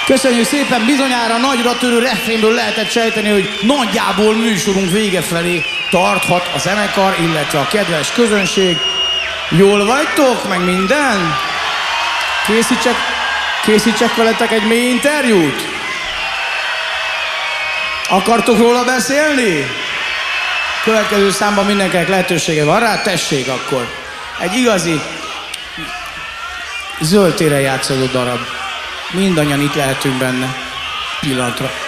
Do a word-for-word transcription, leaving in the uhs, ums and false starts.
Köszönjük szépen, bizonyára nagyra törő refrénből lehetett sejteni, hogy nagyjából műsorunk vége felé tarthat a zenekar, illetve a kedves közönség. Jól vagytok, meg minden? Készítsek, készítsek veletek egy mély interjút? Akartok róla beszélni? Következő számban mindenkinek lehetősége van rá, tessék akkor. Egy igazi zöld téren játszódó darab. Mindannyian itt lehetünk benne. Pillanatra.